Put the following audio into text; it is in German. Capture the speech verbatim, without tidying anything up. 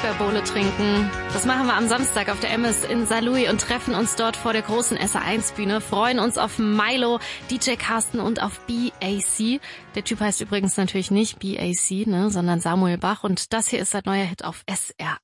Feuerbohle trinken. Das machen wir am Samstag auf der Emmes in Saarlouis und treffen uns dort vor der großen S A eins Bühne. Freuen uns auf Milo, D J Carsten und auf B A C. Der Typ heißt übrigens natürlich nicht B A C, ne, sondern Samuel Bach. Und das hier ist sein neuer Hit auf S R